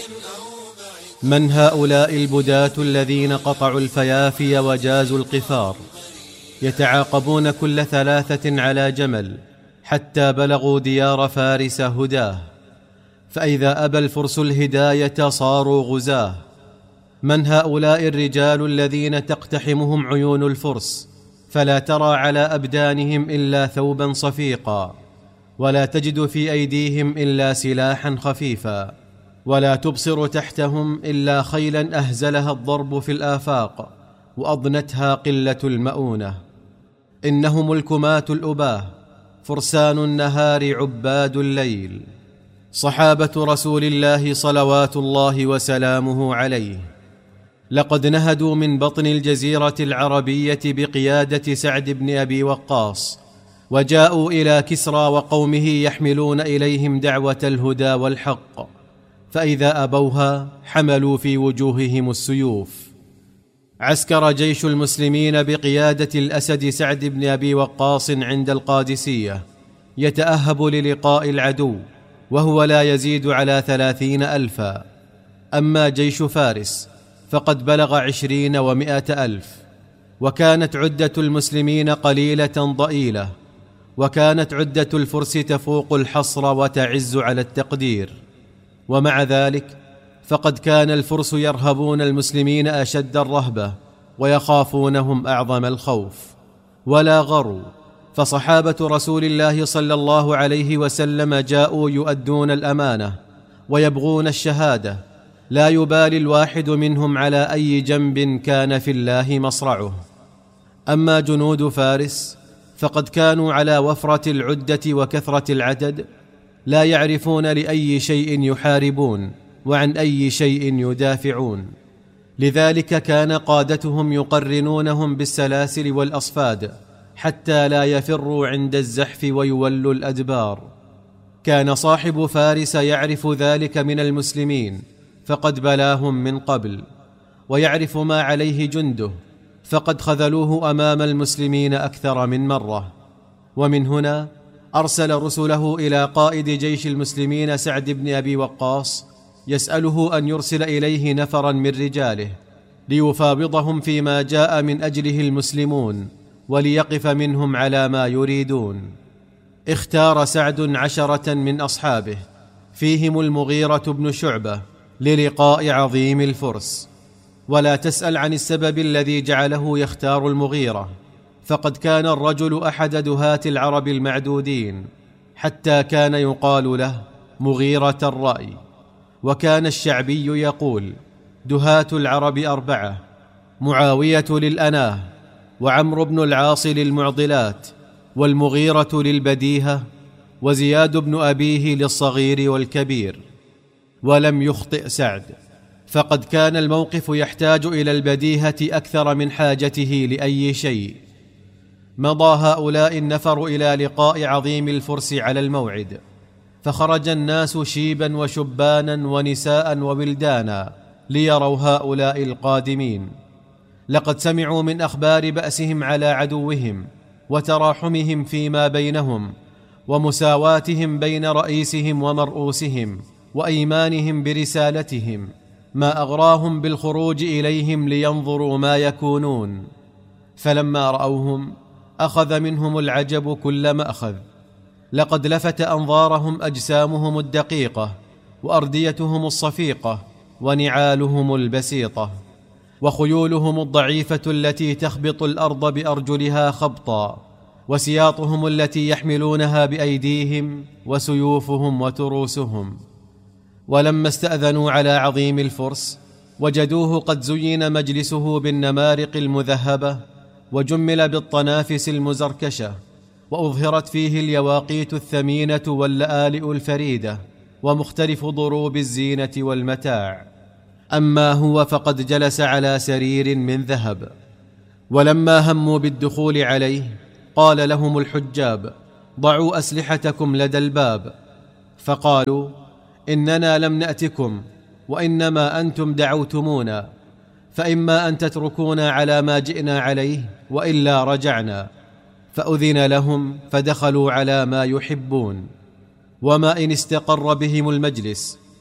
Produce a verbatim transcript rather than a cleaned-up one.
من هؤلاء البداة الذين قطعوا الفيافي وجازوا القفار؟ يتعاقبون كل ثلاثة على جمل حتى بلغوا ديار فارس هداه، فإذا أبى الفرس الهداية صاروا غزاه. من هؤلاء الرجال الذين تقتحمهم عيون الفرس، فلا ترى على أبدانهم إلا ثوبا صفيقا، ولا تجد في أيديهم إلا سلاحا خفيفا، ولا تبصر تحتهم إلا خيلا أهزلها الضرب في الآفاق وأضنتها قلة المؤونة. إنهم الكماة الأباه، فرسان النهار عباد الليل، صحابة رسول الله صلوات الله وسلامه عليه. لقد نهدوا من بطن الجزيرة العربية بقيادة سعد بن أبي وقاص، وجاءوا إلى كسرى وقومه يحملون إليهم دعوة الهدى والحق، فإذا أبوها حملوا في وجوههم السيوف. عسكر جيش المسلمين بقيادة الأسد سعد بن أبي وقاص عند القادسية يتأهب للقاء العدو، وهو لا يزيد على ثلاثين ألفا. أما جيش فارس فقد بلغ عشرين ومائة ألف، وكانت عدة المسلمين قليلة ضئيلة، وكانت عدة الفرس تفوق الحصر وتعز على التقدير. ومع ذلك فقد كان الفرس يرهبون المسلمين أشد الرهبة ويخافونهم أعظم الخوف، ولا غروا، فصحابة رسول الله صلى الله عليه وسلم جاءوا يؤدون الأمانة ويبغون الشهادة، لا يبالي الواحد منهم على أي جنب كان في الله مصرعه. أما جنود فارس فقد كانوا على وفرة العدة وكثرة العدد، لا يعرفون لأي شيء يحاربون وعن أي شيء يدافعون، لذلك كان قادتهم يقرنونهم بالسلاسل والأصفاد حتى لا يفروا عند الزحف ويولوا الأدبار. كان صاحب فارس يعرف ذلك من المسلمين، فقد بلاهم من قبل، ويعرف ما عليه جنده، فقد خذلوه أمام المسلمين أكثر من مرة. ومن هنا أرسل رسله إلى قائد جيش المسلمين سعد بن أبي وقاص يسأله أن يرسل إليه نفرا من رجاله ليفاوضهم فيما جاء من أجله المسلمون، وليقف منهم على ما يريدون. اختار سعد عشرة من أصحابه فيهم المغيرة بن شعبة للقاء عظيم الفرس. ولا تسأل عن السبب الذي جعله يختار المغيرة، فقد كان الرجل أحد دهاة العرب المعدودين، حتى كان يقال له مغيرة الرأي. وكان الشعبي يقول: دهاة العرب أربعة: معاوية للأناه، وعمرو بن العاص للمعضلات، والمغيرة للبديهة، وزياد بن أبيه للصغير والكبير. ولم يخطئ سعد، فقد كان الموقف يحتاج إلى البديهة أكثر من حاجته لأي شيء. مضى هؤلاء النفر إلى لقاء عظيم الفرس على الموعد، فخرج الناس شيبا وشبانا ونساء وولدانا ليروا هؤلاء القادمين. لقد سمعوا من أخبار بأسهم على عدوهم، وتراحمهم فيما بينهم، ومساواتهم بين رئيسهم ومرؤوسهم، وإيمانهم برسالتهم، ما أغراهم بالخروج إليهم لينظروا ما يكونون. فلما رأوهم أخذ منهم العجب كل مأخذ. لقد لفت أنظارهم أجسامهم الدقيقة، وأرديتهم الصفيقة، ونعالهم البسيطة، وخيولهم الضعيفة التي تخبط الأرض بأرجلها خبطا، وسياطهم التي يحملونها بأيديهم، وسيوفهم وتروسهم. ولما استأذنوا على عظيم الفرس وجدوه قد زين مجلسه بالنمارق المذهبة، وجمل بالطنافس المزركشة، وأظهرت فيه اليواقيت الثمينة واللآلئ الفريدة، ومختلف ضروب الزينة والمتاع. أما هو فقد جلس على سرير من ذهب. ولما هموا بالدخول عليه قال لهم الحجاب: ضعوا أسلحتكم لدى الباب. فقالوا: إننا لم نأتكم، وإنما أنتم دعوتمونا، فإما أن تتركونا على ما جئنا عليه، وإلا رجعنا. فأذن لهم فدخلوا على ما يحبون. وما إن استقر بهم المجلس